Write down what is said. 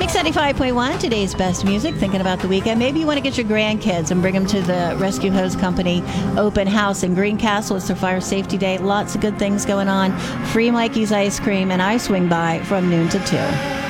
Mix 95.1, today's best music, thinking about the weekend. Maybe you want to get your grandkids and bring them to the Rescue Hose Company open house in Greencastle. It's their fire safety day. Lots of good things going on. Free Mikey's ice cream, and I swing by from noon to 2.